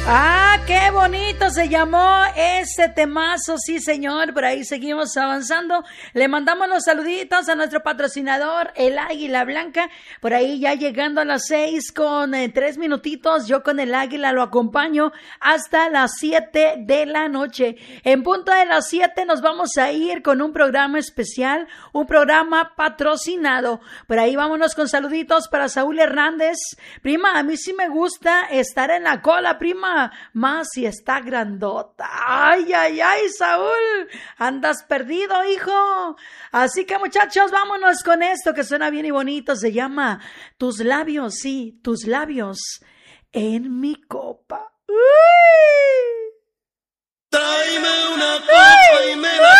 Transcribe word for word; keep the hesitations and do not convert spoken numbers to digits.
Ah, qué bonito se llamó ese temazo, sí señor, por ahí seguimos avanzando. Le mandamos los saluditos a nuestro patrocinador, el Águila Blanca, por ahí ya llegando a las seis con eh, tres minutitos, yo con el Águila lo acompaño hasta las siete de la noche. En punto de las siete nos vamos a ir con un programa especial, un programa patrocinado. Por ahí vámonos con saluditos para Saúl Hernández. Prima, a mí sí me gusta estar en la cola, prima. Más si está grandota. Ay, ay, ay, Saúl, andas perdido, hijo. Así que muchachos, vámonos con esto que suena bien y bonito. Se llama Tus labios, sí, tus labios en mi copa. Uy. Tráeme una copa y me la